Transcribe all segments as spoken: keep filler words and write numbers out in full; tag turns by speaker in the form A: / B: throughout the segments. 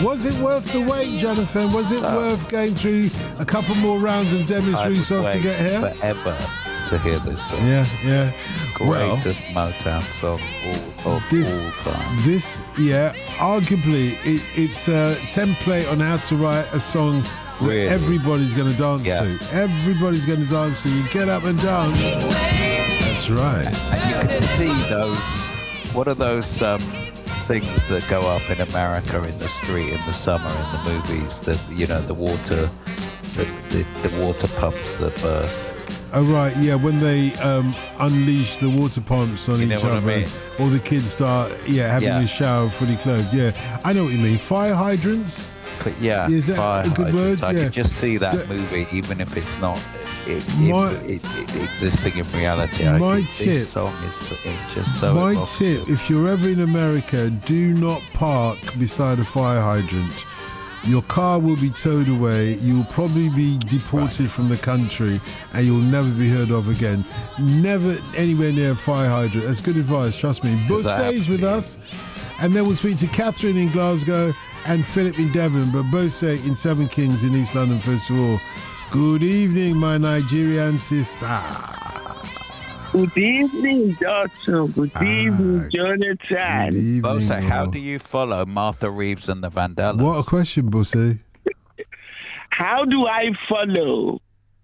A: Was it worth the wait, Jonathan? Was it
B: Oh.
A: worth going through a couple more rounds of Demis
B: I would
A: Roussos to
B: wait
A: get here?
B: forever to hear this song.
A: Yeah, yeah. Well,
B: Greatest Motown song all, of
A: this,
B: all time.
A: this, yeah, arguably, it, it's a template on how to write a song that
B: Really?
A: everybody's going to dance
B: Yeah.
A: to. Everybody's going to dance to. You get up and dance. That's right.
B: And you can see those. What are those um, things that go up in America in the street in the summer in the movies? The you know the water, the, the, the water pumps that burst.
A: Oh, right, yeah, when they um, unleash the water pumps on
B: You know
A: each
B: what I
A: other,
B: mean?
A: or the kids start, yeah, having
B: Yeah.
A: a shower fully clothed. Yeah, I know what you mean. Fire hydrants?
B: But yeah,
A: Is that
B: fire
A: a good
B: hydrants.
A: word?
B: I
A: Yeah.
B: can just see that
A: The-
B: movie, even if it's not it,
A: My-
B: it, it, it existing in reality. I
A: My
B: think
A: tip-
B: this song is it's just so.
A: My
B: evocative.
A: tip, if you're ever in America, do not park beside a fire hydrant. Your car will be towed away, you'll probably be deported from the country, and you'll never be heard of again. Never anywhere near a fire hydrant. That's good advice, trust me.
B: Does that
A: Bosse is
B: happen
A: with
B: to you?
A: us, and then we'll speak to Catherine in Glasgow and Philip in Devon, but Bosse in Seven Kings in East London first of all. Good evening, my Nigerian sister.
C: Good evening, Doctor. Good
A: Ah,
C: evening,
A: Good
C: Jonathan.
A: evening.
B: Bosse, how
A: all.
B: do you follow Martha Reeves and the Vandellas?
A: What a question, Bosse.
C: How do I follow?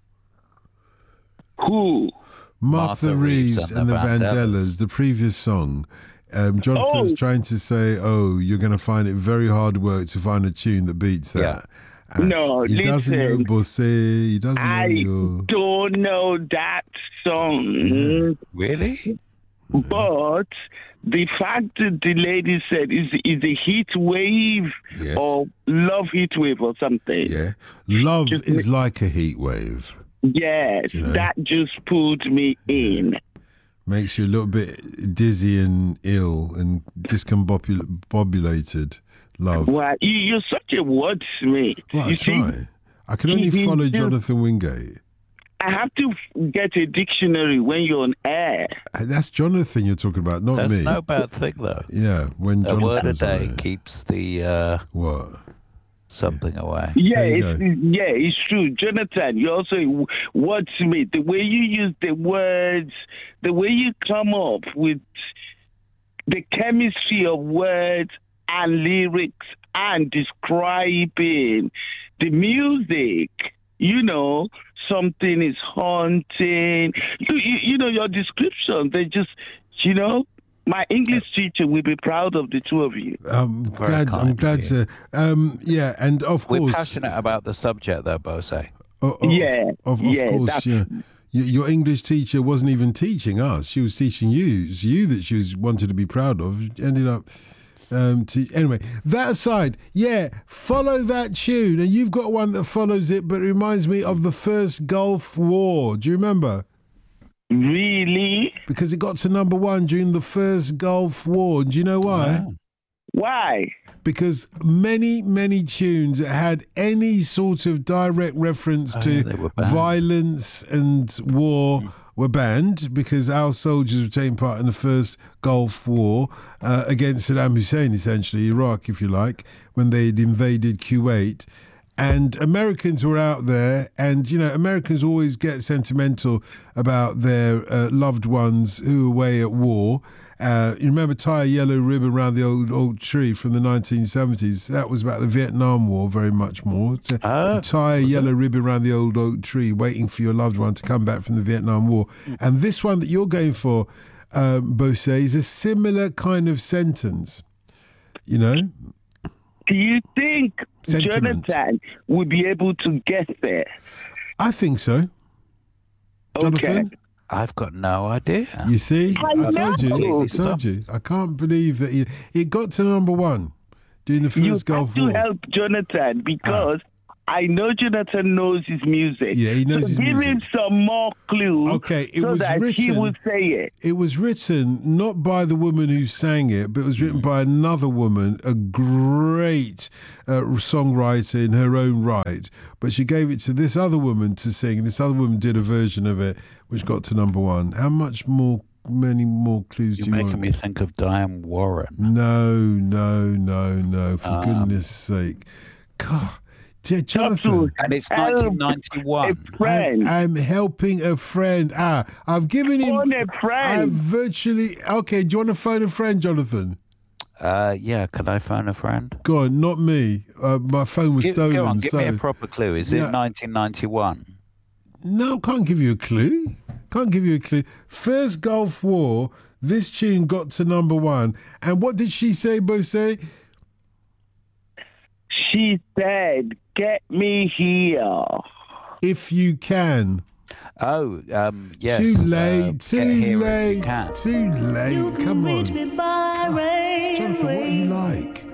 C: Who?
A: Martha,
B: Martha
A: Reeves,
B: Reeves
A: and the Vandellas,
B: Vandellas.
A: the previous song. Um, Jonathan's
C: Oh.
A: trying to say, oh, you're going to find it very hard work to find a tune that beats that.
B: Yeah.
A: Uh,
C: No,
A: he doesn't know
C: listen.
A: Bosse. He doesn't know
C: I
A: you.
C: don't know that song,
B: Really?
C: but the fact that the lady said is is a heat wave
A: Yes.
C: or love heat wave or something.
A: Yeah. Love
C: Just
A: is like a heat wave.
C: Yes,
A: You know?
C: that just pulled me in.
A: Makes you a little bit dizzy and ill and discombobulated. Love.
C: Well, you, you're such a wordsmith.
A: Well, I
C: you see,
A: try. I can only
C: he-
A: follow
C: he-
A: Jonathan Wingate.
C: I have to get a dictionary when you're on air.
A: Uh, That's Jonathan you're talking about, not
B: That's
A: me.
B: no bad thing, though.
A: Yeah, when
B: A word a
A: Jonathan's on
B: day
A: there.
B: keeps the uh,
A: What?
B: something away.
C: Yeah,
A: There you
C: it's,
A: go.
C: yeah, it's true. Jonathan, you're also a wordsmith. The way you use the words, the way you come up with the chemistry of words and lyrics and describing the music, you know, something is haunting. You, you, you know, your description, they just, you know, my English teacher will be proud of the two of you.
A: I'm
B: Very
A: glad. I'm
B: kind
A: glad
B: of you.
A: to. Um, yeah, and of
B: We're
A: course,
B: passionate about the subject, though, Bosse.
A: o- o-
C: Yeah,
A: of, of
C: yeah,
A: course,
C: that's-
A: you know, y- your English teacher wasn't even teaching us; she was teaching you. It's you that she was wanted to be proud of. Ended up. Um, to, anyway, that aside, yeah, follow that tune, and you've got one that follows it, but it reminds me of the first Gulf War. Do you remember?
C: Really?
A: Because it got to number one during the first Gulf War. Do you know why?
B: Wow.
C: Why?
A: Because many, many tunes that had any sort of direct reference
B: Oh,
A: to
B: yeah, they were banned.
A: violence and war were banned because our soldiers were taking part in the first Gulf War uh, against Saddam Hussein, essentially, Iraq, if you like, when they'd invaded Kuwait. And Americans were out there, and, you know, Americans always get sentimental about their uh, loved ones who were away at war. Uh, you remember tie a yellow ribbon around the old old tree from the nineteen seventies? That was about the Vietnam War, very much more. To,
B: Oh,
A: you tie a yellow ribbon around the old oak tree, waiting for your loved one to come back from the Vietnam War. And this one that you're going for, um, Bosse, is a similar kind of sentence. You know?
C: Do you think
A: Sentiment.
C: Jonathan will be able to get there?
A: I think so. Jonathan?
C: Okay.
B: I've got no idea.
A: You see,
C: I
A: I told you.
C: know.
A: I told you. I can't believe that it, it got to number one during the
C: You
A: first Gulf
C: have to
A: War.
C: help Jonathan because I know Jonathan knows his music.
A: Yeah, he knows
C: so
A: his
C: give
A: music.
C: him some more clues
A: Okay, it
C: so
A: was
C: that he
A: written-
C: will say it.
A: It was written not by the woman who sang it, but it was written by another woman, a great uh, songwriter in her own right. But she gave it to this other woman to sing, and this other woman did a version of it, which got to number one. How much more many more clues
B: You're
A: do you
B: making
A: want?
B: me think of Diane Warren.
A: No, no, no, no. For
B: Um,
A: goodness sake. God. J- Jonathan.
B: And it's
C: Help
B: nineteen
C: a
B: ninety-one.
C: friend.
A: I'm, I'm helping a friend. Ah, I've given him.
C: Phone a
A: I've
C: friend.
A: virtually. Okay, do you want to phone a friend, Jonathan?
B: Uh, yeah, can I phone a friend?
A: Go on, not me. Uh, my phone was
B: Give,
A: stolen.
B: go on, give
A: so.
B: me a proper clue. Is
A: Yeah.
B: it nineteen ninety-one?
A: No, can't give you a clue. Can't give you a clue. First Gulf War, this tune got to number one. And what did she say, Bose?
C: She said, "Get me here."
A: If you can.
B: Oh, um, yes.
A: Too
B: uh,
A: late,
B: Get
A: too
B: Here If You
A: late,
B: Can.
A: too late. Come on.
D: Reach me by railway.
A: Jonathan, what are you like?